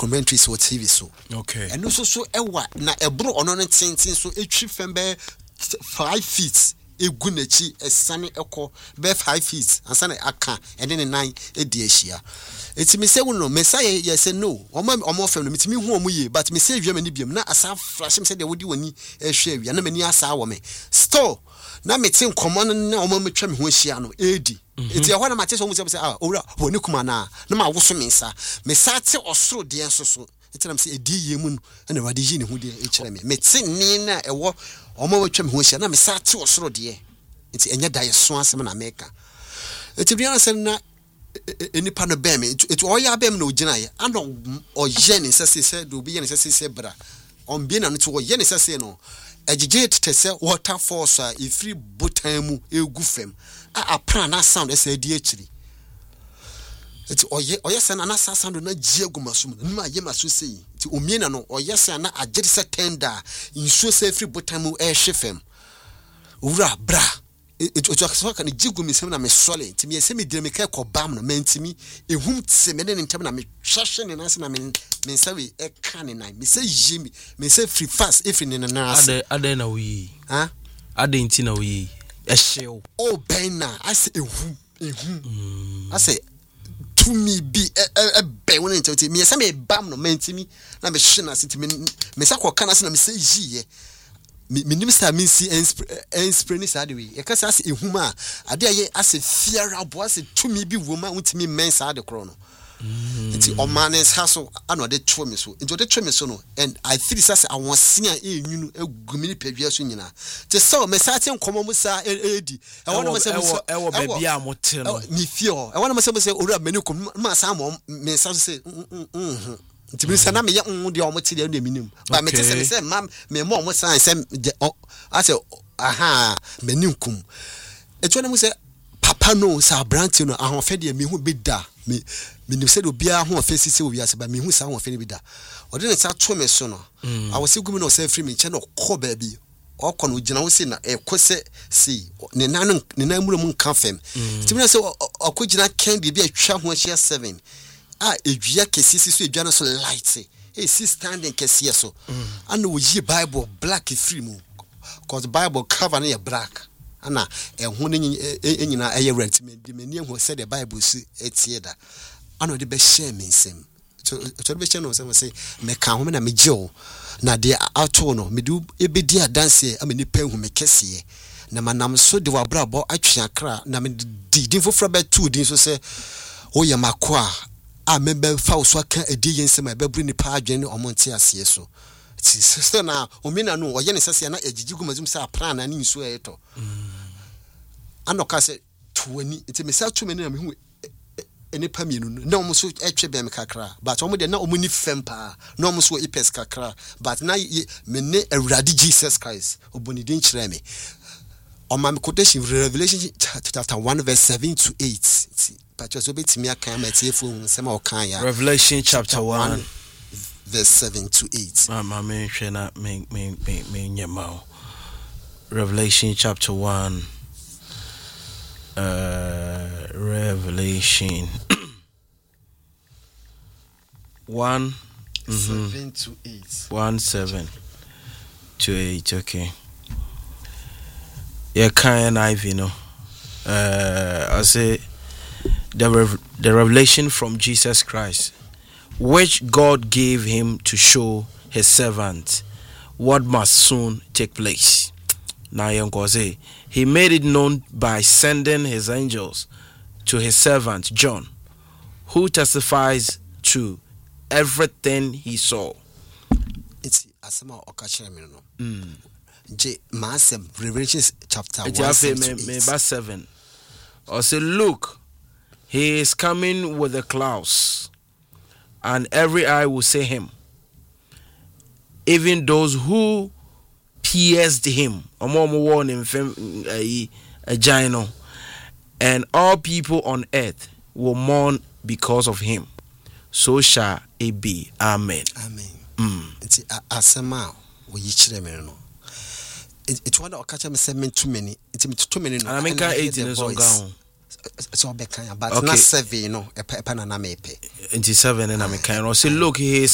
documentaries or TV so. Okay. And also so ewa na ebro ono no tintin so etwi fembe 5 feet egunechi esane eko be 5 feet ansane aka ene ne 9 edi ahia. Eti me say no me say yes no. Omo fem no metimi hu omo ye but me say wiam ani biam na asa flash me say de wodi wani ehwe awia na mani asa wo me. Store na metin komo no na omo metwa me ho ahia no edi. Eti ehwa na mate so mo say owura woni kuma na ma woso me nsa. Me sa te osoro de enso so. Eti na me say edi ye mu no na wade yi ne ho de e kire me. Metin ni na ewo omo metwa me ho ahia na me sa te osoro de. Eti enya da ye so asem na meka. Eti bia asem na enipa no bem it oya bem no gina ye and oye ne sese do bi ye ne sese bra on bi na no to oye ne sese no agege tese water force a ifri botan mu egu fam a apra na sound ese di akiri it oye se na sound na gie agumasum na ma ye maso sei ti omie na no oye se na agere se tender insuo se ifri botan mu e hwe fam owura bra it so kan jigu mi sem na me sole ntimi ye sem dire me ka kobam no mantimi ehum tse me ne ntem na me hwehwe ne na se na me nsawe e ka ne nan me se yimi me se free fast if ne na ase ade na we ha ade nti na we ehyew o ben na ase ehum ase to me be e ben won ntimi me se me bam no mantimi na me hwe na se ntimi me sa koka na se na me se yiye minim sa minsi enspre sa de we e kasa ase ehuma ade aye ase fiara bo ase tumi bi woma untimi men sa de kro no nti o manes haso ano de tro me so nti de tro me so no and I feel say awonse a enwunu agumi ni padua so nyina te so me sa te nkomo mu sa edi e wona me se ewo ba bia mote no ni fio e wona me se owura mani ko ma sa mo me sa so se ntimi se na me ye de o mo ti de minim ba me te se mam me mo mo san se ase aha mani nkum etu na mu se papa no sa branch no ahofɛ de me hu bi da me nim se do bia ho ofesi se owi ase ba me hu sa ho ofɛ bi da o de ne sa to me so no awose gumi no se free me nche no kɔ ba bi okɔ no gina wo se na ekose si ne nan mu mu nka fam ntimi na se okɔ candy bi atwa ho ahia 7 edua kesisi so edua no so light si standing kesiye so and we yi bible black free mu cause bible cover na black ana ehun enyina eye red me hu say the bible si etie da ana de be share me nsem to be share no say me ka ho me na me geo na de auto no me du ebedi adanse amani pa hu me kesiye na manam so de wabrabo atwe akra na me din foforo be two din so say oye makwa a member fa so aka edi yensem be bru ni pa adwen ni omonte ase so sister na omina no oye ne sese na ejiji gumazum sa plan na ni nsu eto anoka se tuani enti me sa tu me na me hu eni pa mienu na omo so etwe be me kakra but omo de na omo ni fempa na omo so ipes kakra but na me ne awurade Jesus Christ oboni din kire me on my quotation Revelation chapter 1 verse 7 to 8 Revelation chapter 1 verse 7 to 8. Revelation chapter 1 Revelation 1 7 to 8. 1 7 to 8. Okay. Yeah, kind of, you know. I say the revelation from Jesus Christ, which God gave him to show his servant what must soon take place. Now, he made it known by sending his angels to his servant John, who testifies to everything he saw. It's asama okachira no. Revelation chapter 1 verse 7. Or say, look, he is coming with the clouds, and every eye will see him, even those who pierced him, and all people on earth will mourn because of him. So shall it be. Amen. Amen. It's asema we yichire me no. It wonder okacha me say men too many. It's too many no. I mean can 18 is on gown. So be kan but not 7 no. Epa na mepe. 27 and I mean can say look he is